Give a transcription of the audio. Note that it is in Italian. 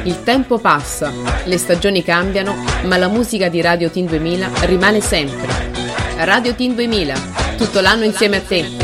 Il tempo passa, le stagioni cambiano, ma la musica di Radio Teen 2000 rimane sempre. Radio Teen 2000, tutto l'anno insieme a te.